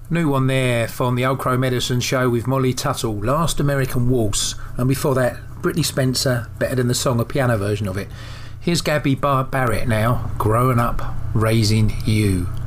New one there from the Old Crow Medicine Show with Molly Tuttle, Last American Waltz, and before that Brittany Spencer, Better Than the Song, a piano version of it. Here's Gabby Barrett now, Growing Up, Raising You.